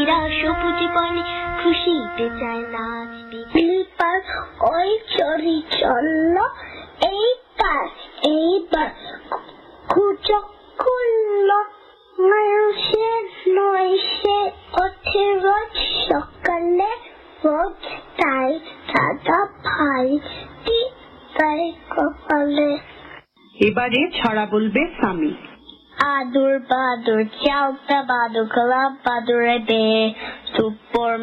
সবুজ বনে খুশিতে চায় নাচবি। এবার ওই চরি চলল, এইবার কুচক খুলল। মানুষের নয় সে ওঠে রোজ সকালে, রোজ তাই দাদা ভাই তাই কপালে। এবারে ছড়া বলবে সামি। আদুর বাদুর চাউটা বাদুর, গোলাপ বাদুরে বে, সুপর